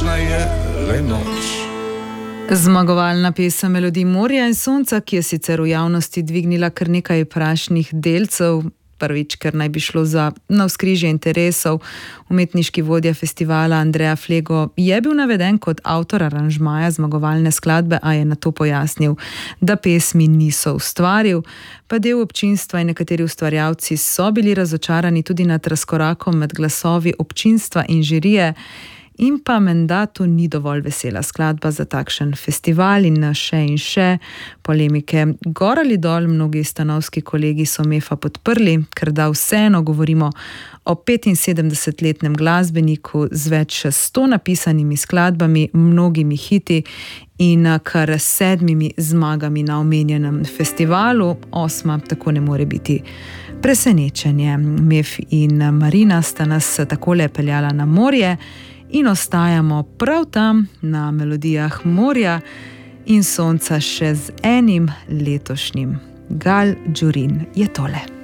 ona je le noč. Zmagovalna pesem Melodij morja in sonca, ki je sicer v javnosti dvignila kar nekaj prašnih delcev, prvič, ker naj bi šlo za navzkrižje interesov. Umetniški vodja festivala Andreja Flego je bil naveden kot avtor aranžmaja zmagovalne skladbe, a je nato pojasnil, da pesmi niso ustvaril, pa del občinstva in nekateri ustvarjalci so bili razočarani tudi nad razkorakom med glasovi občinstva in žirije. In pa menda to ni dovolj vesela skladba za takšen festival in še polemike. Gor ali dol, mnogi stanovski kolegi so Mefa podprli, ker da vseeno govorimo o 75-letnem glasbeniku z več 100 napisanimi skladbami, mnogimi hiti in kar 7 zmagami na omenjenem festivalu. 8 tako ne more biti presenečenje. Mef in Marina sta nas takole peljala na morje in ostajamo prav tam na melodijah morja in sonca še z enim letošnjim. Gal Džurin je tole.